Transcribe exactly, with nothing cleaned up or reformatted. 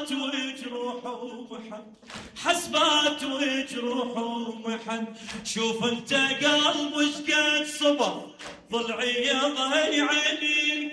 حسبات وجروح ومحن، حسبات وجروح ومحن. شوف انت قلب وش قد صبر، ضلعي ضيعني